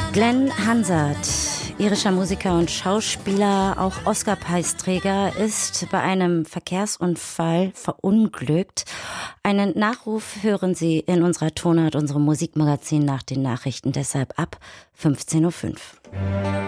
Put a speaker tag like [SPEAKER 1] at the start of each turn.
[SPEAKER 1] Glenn Hansard, irischer Musiker und Schauspieler, auch Oscar-Preisträger, ist bei einem Verkehrsunfall verunglückt. Einen Nachruf hören Sie in unserer Tonart, unserem Musikmagazin nach den Nachrichten, deshalb ab 15:05 Uhr.